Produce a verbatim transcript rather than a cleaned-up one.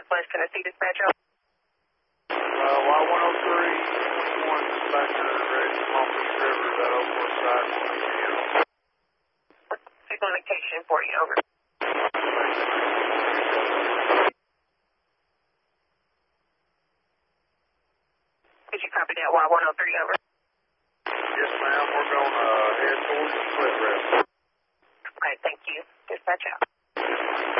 Southwest Tennessee dispatcher. Uh, Y one oh three, twenty-one dispatcher, ready to Long Beach River, that oh four side, one zero. Signal indication for you, over. Did you copy that Y one oh three, over? Yes, ma'am, we're going to head towards the split rest. Okay, thank you. Dispatch out.